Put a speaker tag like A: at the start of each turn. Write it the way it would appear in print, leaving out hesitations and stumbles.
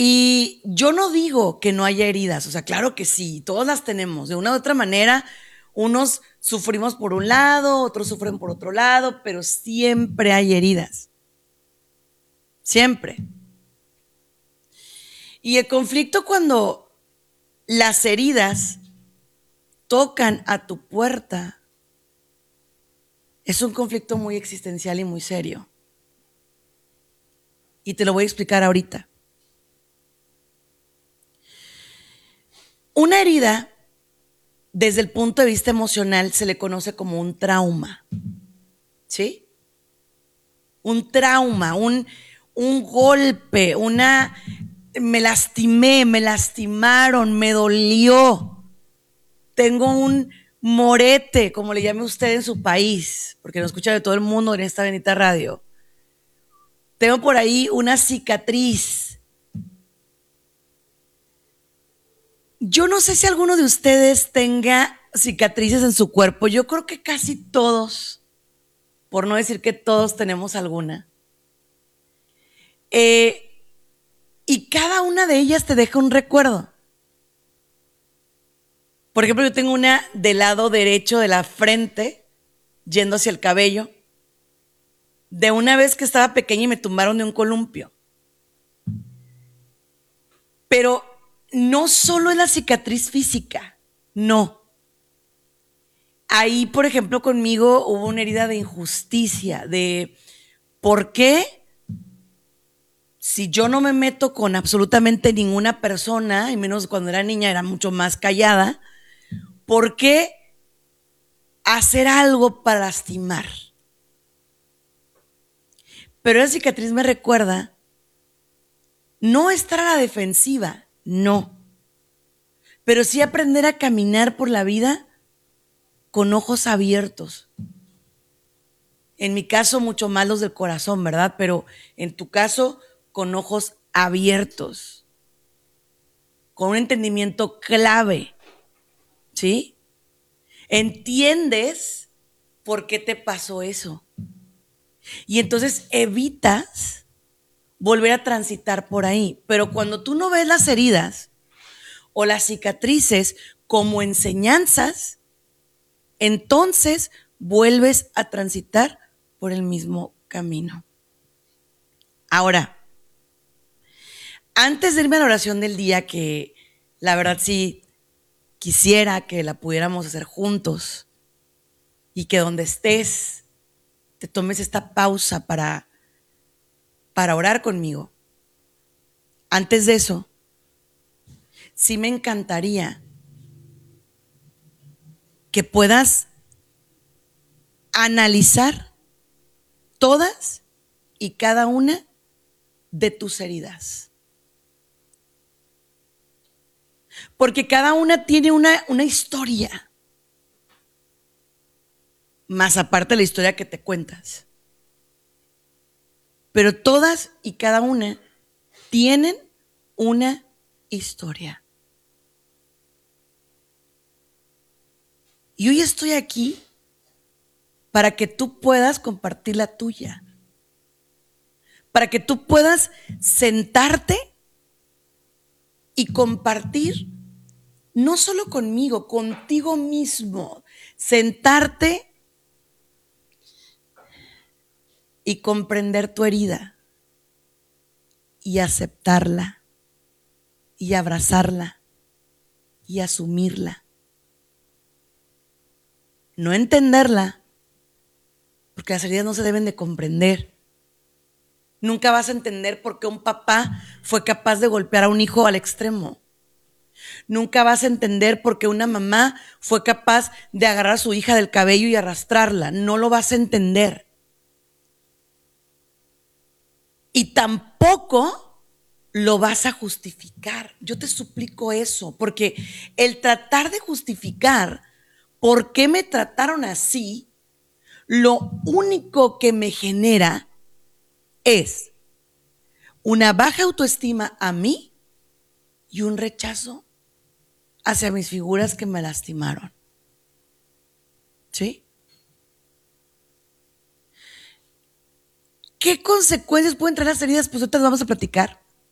A: Y yo no digo que no haya heridas, o sea, claro que sí, todas las tenemos, de una u otra manera, unos sufrimos por un lado, otros sufren por otro lado, pero siempre hay heridas, siempre. Y el conflicto cuando las heridas tocan a tu puerta es un conflicto muy existencial y muy serio. Y te lo voy a explicar ahorita. Una herida, desde el punto de vista emocional, se le conoce como un trauma. ¿Sí? Un trauma, un golpe, me lastimé, me lastimaron, me dolió. Tengo un morete, como le llame usted en su país, porque nos escucha de todo el mundo en esta bendita radio. Tengo por ahí una cicatriz. Yo no sé si alguno de ustedes tenga cicatrices en su cuerpo. Yo creo que casi todos, por no decir que todos tenemos alguna. Y cada una de ellas te deja un recuerdo. Por ejemplo, yo tengo una del lado derecho de la frente, yendo hacia el cabello, de una vez que estaba pequeña y me tumbaron de un columpio. Pero no solo es la cicatriz física, no. Ahí, por ejemplo, conmigo hubo una herida de injusticia, de ¿por qué? Si yo no me meto con absolutamente ninguna persona, y menos cuando era niña era mucho más callada, ¿por qué hacer algo para lastimar? Pero esa cicatriz me recuerda no estar a la defensiva, no, pero sí aprender a caminar por la vida con ojos abiertos. En mi caso, mucho más los del corazón, ¿verdad? Pero en tu caso, con ojos abiertos, con un entendimiento clave, ¿sí? Entiendes por qué te pasó eso. Y entonces evitas volver a transitar por ahí. Pero cuando tú no ves las heridas o las cicatrices como enseñanzas, entonces vuelves a transitar por el mismo camino. Ahora, antes de irme a la oración del día, que la verdad sí quisiera que la pudiéramos hacer juntos y que donde estés te tomes esta pausa para orar conmigo. Antes de eso, sí me encantaría que puedas analizar todas y cada una de tus heridas. Porque cada una tiene una historia. Más aparte de la historia que te cuentas. Pero todas y cada una tienen una historia. Y hoy estoy aquí para que tú puedas compartir la tuya. Para que tú puedas sentarte y compartir, no solo conmigo, contigo mismo. Sentarte y comprender tu herida y aceptarla y abrazarla y asumirla. No entenderla, porque las heridas no se deben de comprender. Nunca vas a entender por qué un papá fue capaz de golpear a un hijo al extremo. Nunca vas a entender por qué una mamá fue capaz de agarrar a su hija del cabello y arrastrarla. No lo vas a entender. Y tampoco lo vas a justificar. Yo te suplico eso, porque el tratar de justificar por qué me trataron así, lo único que me genera es una baja autoestima a mí y un rechazo hacia mis figuras que me lastimaron. ¿Sí? ¿Qué consecuencias pueden traer las heridas? Pues ahorita las vamos a platicar.